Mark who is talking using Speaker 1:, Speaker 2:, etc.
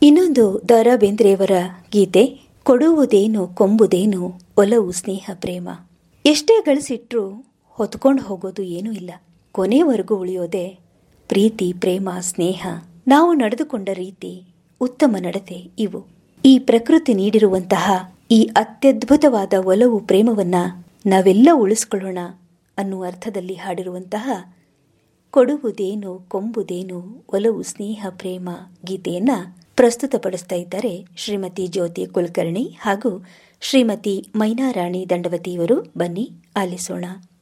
Speaker 1: ಇನ್ನೊಂದು ದ.ರಾ ಬೇಂದ್ರೆಯವರ ಗೀತೆ, ಕೊಡುವುದೇನು ಕೊಂಬುದೇನು ಒಲವು ಸ್ನೇಹ ಪ್ರೇಮ. ಎಷ್ಟೇ ಗಳಿಸಿಟ್ರೂ ಹೊತ್ಕೊಂಡು ಹೋಗೋದು ಏನೂ ಇಲ್ಲ, ಕೊನೆವರೆಗೂ ಉಳಿಯೋದೆ ಪ್ರೀತಿ ಪ್ರೇಮ ಸ್ನೇಹ, ನಾವು ನಡೆದುಕೊಂಡ ರೀತಿ, ಉತ್ತಮ ನಡತೆ. ಇವು ಈ ಪ್ರಕೃತಿ ನೀಡಿರುವಂತಹ ಈ ಅತ್ಯದ್ಭುತವಾದ ಒಲವು ಪ್ರೇಮವನ್ನ ನಾವೆಲ್ಲ ಉಳಿಸ್ಕೊಳ್ಳೋಣ ಅನ್ನುವ ಅರ್ಥದಲ್ಲಿ ಹಾಡಿರುವಂತಹ ಕೊಡುವುದೇನು ಕೊಂಬುದೇನು ಒಲವು ಸ್ನೇಹ ಪ್ರೇಮ ಗೀತೆಯನ್ನ ಪ್ರಸ್ತುತಪಡಿಸ್ತಾ ಇದ್ದಾರೆ ಶ್ರೀಮತಿ ಜ್ಯೋತಿ ಕುಲಕರ್ಣಿ ಹಾಗೂ ಶ್ರೀಮತಿ ಮೈನಾರಾಣಿ ದಂಡವತಿಯವರು. ಬನ್ನಿ ಆಲಿಸೋಣ.